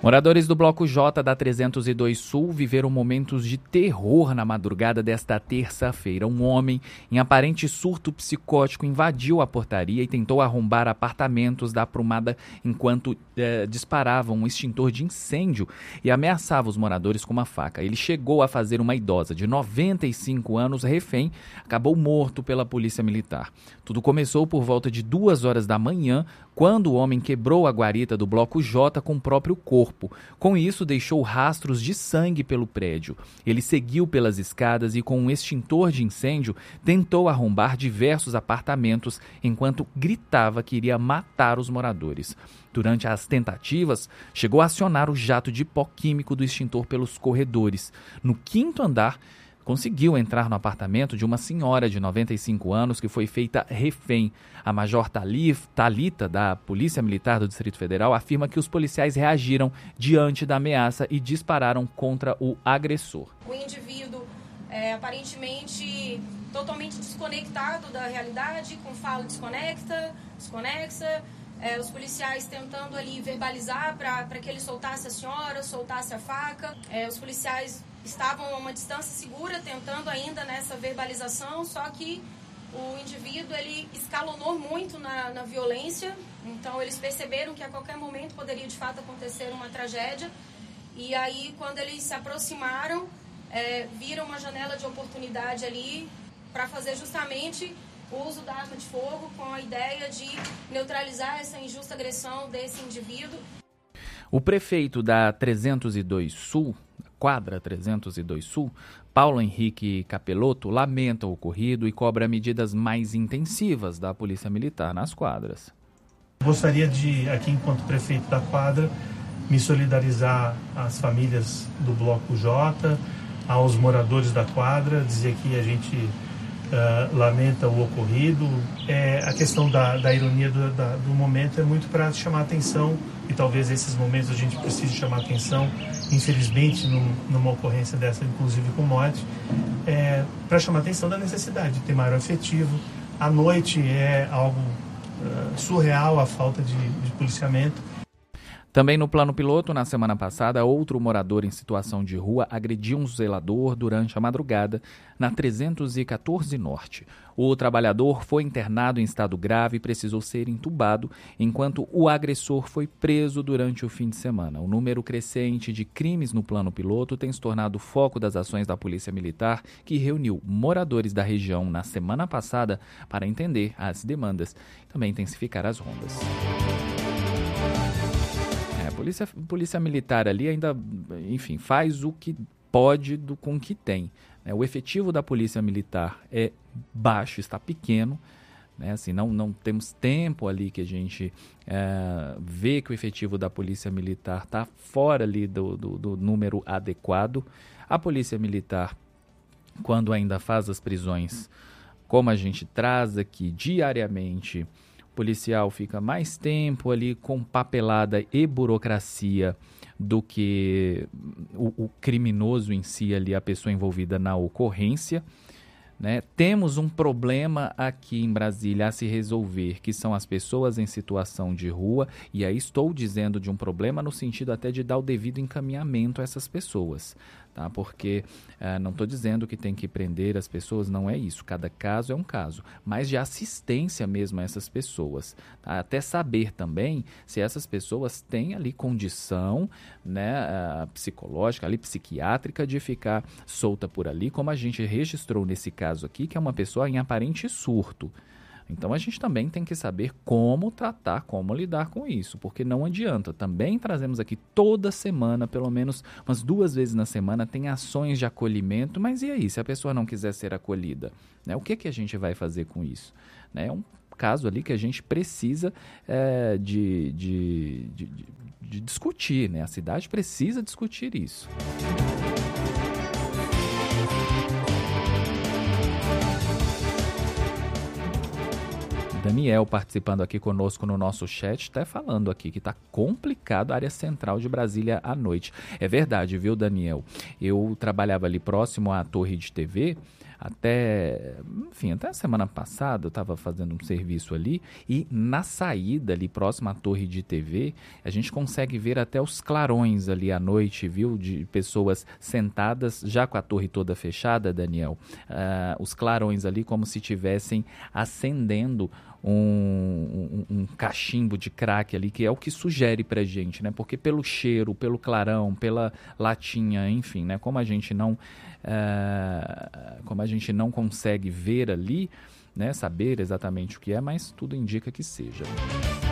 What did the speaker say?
Moradores do Bloco J da 302 Sul viveram momentos de terror na madrugada desta terça-feira. Um homem, em aparente surto psicótico, invadiu a portaria e tentou arrombar apartamentos da aprumada enquanto disparava um extintor de incêndio e ameaçava os moradores com uma faca. Ele chegou a fazer uma idosa de 95 anos refém, acabou morto pela polícia militar. Tudo começou por volta de 2 horas da manhã, quando o homem quebrou a guarita do Bloco J com o próprio corpo. Com isso, deixou rastros de sangue pelo prédio. Ele seguiu pelas escadas e, com um extintor de incêndio, tentou arrombar diversos apartamentos enquanto gritava que iria matar os moradores. Durante as tentativas, chegou a acionar o jato de pó químico do extintor pelos corredores. No 5º andar, conseguiu entrar no apartamento de uma senhora de 95 anos que foi feita refém. A Major Thalita, da Polícia Militar do Distrito Federal, afirma que os policiais reagiram diante da ameaça e dispararam contra o agressor. O indivíduo aparentemente totalmente desconectado da realidade, com fala desconexa, os policiais tentando ali verbalizar para que ele soltasse a senhora, soltasse a faca. Os policiais estavam a uma distância segura, tentando ainda nessa verbalização, só que o indivíduo ele escalonou muito na violência, então eles perceberam que a qualquer momento poderia de fato acontecer uma tragédia, e aí quando eles se aproximaram, viram uma janela de oportunidade ali para fazer justamente o uso da arma de fogo com a ideia de neutralizar essa injusta agressão desse indivíduo. O prefeito da 302 Sul, quadra 302 Sul, Paulo Henrique Capelotto, lamenta o ocorrido e cobra medidas mais intensivas da Polícia Militar nas quadras. Gostaria de, aqui enquanto prefeito da quadra, me solidarizar às famílias do Bloco J, aos moradores da quadra, dizer que a gente lamenta o ocorrido. A questão da ironia do momento é muito para chamar atenção, e talvez esses momentos a gente precise chamar atenção, infelizmente numa ocorrência dessa, inclusive com morte, para chamar atenção da necessidade de ter maior efetivo. À noite é algo surreal a falta de policiamento. Também no plano piloto, na semana passada, outro morador em situação de rua agrediu um zelador durante a madrugada na 314 Norte. O trabalhador foi internado em estado grave e precisou ser entubado, enquanto o agressor foi preso durante o fim de semana. O número crescente de crimes no plano piloto tem se tornado o foco das ações da Polícia Militar, que reuniu moradores da região na semana passada para entender as demandas e também intensificar as rondas. A polícia militar ali ainda, enfim, faz o que pode com o que tem. O efetivo da polícia militar é baixo, está pequeno. Assim, não temos tempo ali que a gente vê que o efetivo da polícia militar está fora ali do número adequado. A polícia militar, quando ainda faz as prisões, como a gente traz aqui diariamente, o policial fica mais tempo ali com papelada e burocracia do que o criminoso em si, ali, a pessoa envolvida na ocorrência. Temos um problema aqui em Brasília a se resolver, que são as pessoas em situação de rua, e aí estou dizendo de um problema no sentido até de dar o devido encaminhamento a essas pessoas, tá? Porque não estou dizendo que tem que prender as pessoas, não é isso, cada caso é um caso, mas de assistência mesmo a essas pessoas, tá? Até saber também se essas pessoas têm ali condição, psicológica, ali, psiquiátrica, de ficar solta por ali, como a gente registrou nesse caso aqui, que é uma pessoa em aparente surto. Então a gente também tem que saber como tratar, como lidar com isso, porque não adianta. Também trazemos aqui toda semana, pelo menos umas 2 vezes na semana, tem ações de acolhimento, mas e aí, se a pessoa não quiser ser acolhida? O que a gente vai fazer com isso? É um caso ali que a gente precisa de discutir, A cidade precisa discutir isso. Daniel participando aqui conosco no nosso chat, até falando aqui que está complicado a área central de Brasília à noite. É verdade, viu, Daniel? Eu trabalhava ali próximo à torre de TV, até a semana passada eu estava fazendo um serviço ali e na saída ali próximo à torre de TV, a gente consegue ver até os clarões ali à noite, viu? De pessoas sentadas, já com a torre toda fechada, Daniel, os clarões ali como se estivessem acendendo um cachimbo de crack ali, que é o que sugere pra gente, né? Porque pelo cheiro, pelo clarão, pela latinha, enfim, né? Como a gente não consegue ver ali, né? Saber exatamente o que é, mas tudo indica que seja.